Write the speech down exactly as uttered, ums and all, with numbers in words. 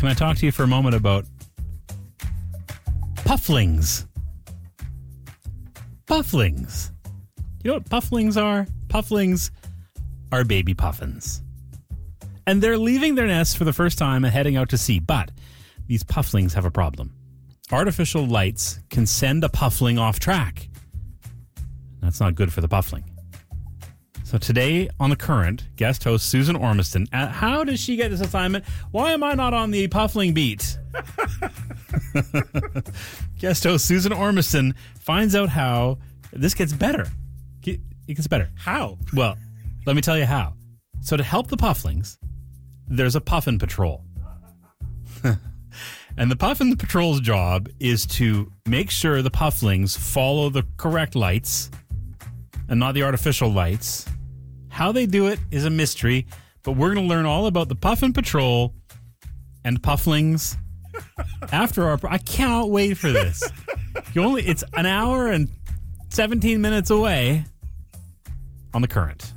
can I talk to you for a moment about pufflings? Pufflings. You know what pufflings are? Pufflings are baby puffins. And they're leaving their nests for the first time and heading out to sea. But these pufflings have a problem. Artificial lights can send a puffling off track. That's not good for the puffling. So today on The Current, guest host Susan Ormiston. Uh, how does she get this assignment? Why am I not on the puffling beat? Guest host Susan Ormiston finds out how this gets better. It gets better. How? Well, let me tell you how. So to help the pufflings, there's a puffin patrol. And the puffin patrol's job is to make sure the pufflings follow the correct lights and not the artificial lights. How they do it is a mystery, but we're going to learn all about the puffin patrol and pufflings after our... I cannot wait for this. You only It's an hour and seventeen minutes away on The Current.